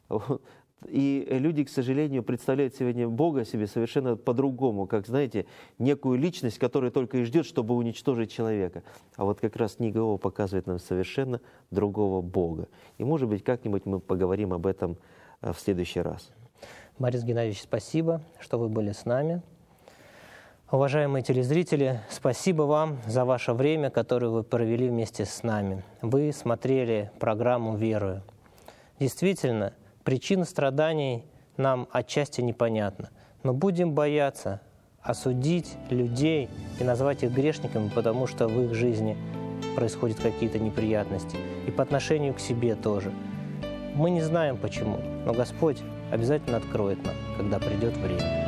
Вот. И люди, к сожалению, представляют сегодня Бога себе совершенно по-другому, как, знаете, некую личность, которая только и ждет, чтобы уничтожить человека. А вот как раз книга Иова показывает нам совершенно другого Бога. И, может быть, как-нибудь мы поговорим об этом в следующий раз. Борис Геннадьевич, спасибо, что вы были с нами. Уважаемые телезрители, спасибо вам за ваше время, которое вы провели вместе с нами. Вы смотрели программу «Верую». Действительно, причина страданий нам отчасти непонятна, но будем бояться осудить людей и назвать их грешниками, потому что в их жизни происходят какие-то неприятности, и по отношению к себе тоже. Мы не знаем почему, но Господь обязательно откроет нам, когда придет время.